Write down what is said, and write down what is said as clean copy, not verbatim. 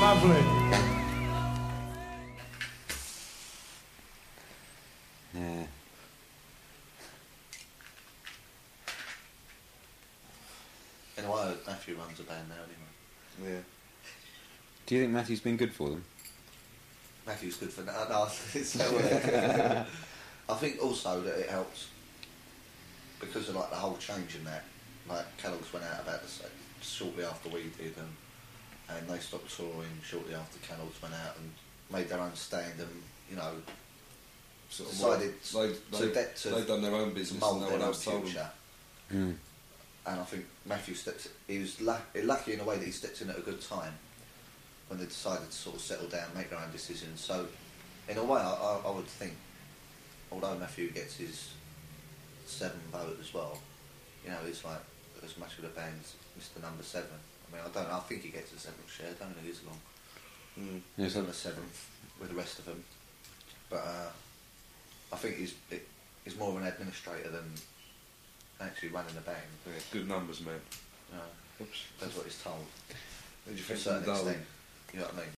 Lovely. Yeah. Anyway, Matthew runs a band now anyway. Yeah. Do you think Matthew's been good for them? Matthew's good for now. No, I think also that it helps because of like the whole change in that. Like Kellogg's went out about shortly after we did, and they stopped touring shortly after Kellogg's went out and made their own stand, and you know, Sort of decided they've done their own business and mould no their one own else told them. future. Mm. And I think Matthew he was lucky in a way that he stepped in at a good time when they decided to sort of settle down, make their own decisions. So, in a way, I would think, although Matthew gets his 7 vote as well, you know, he's like as much of the band's Mr. Number 7. I mean, I don't know. I think he gets a 7th share. I don't know who's long. He's on the 7th with the rest of them, but I think he's more of an administrator than actually running the band. Yeah, good numbers, man. That's what he's told. What did you To a think certain of Darwin? extent. You know what I mean?